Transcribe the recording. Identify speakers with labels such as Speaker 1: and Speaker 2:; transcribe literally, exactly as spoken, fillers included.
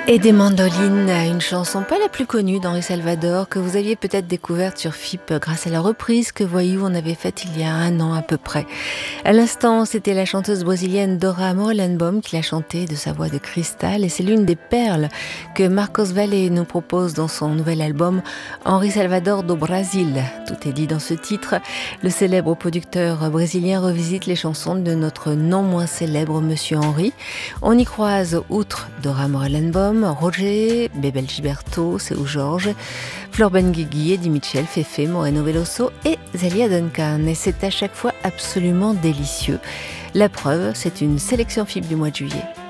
Speaker 1: Et des mandolines, une chanson pas la plus connue d'Henri Salvador, que vous aviez peut-être découverte sur F I P grâce à la reprise que Voyou en avait faite il y a un an à peu près. À l'instant, c'était la chanteuse brésilienne Dora Morelenbaum qui l'a chantée de sa voix de cristal, et c'est l'une des perles que Marcos Valle nous propose dans son nouvel album Henri Salvador do Brasil. Tout est dit dans ce titre. Le célèbre producteur brésilien revisite les chansons de notre non moins célèbre Monsieur Henri. On y croise, outre Dora Morelenbaum, Roger, Bebel Gilberto, Seu Jorge, Flor Benguigui, Eddie Mitchell, Fefe, Moreno Veloso et Zelia Duncan. Et c'est à chaque fois absolument délicieux. La preuve, c'est une sélection F I B du mois de juillet.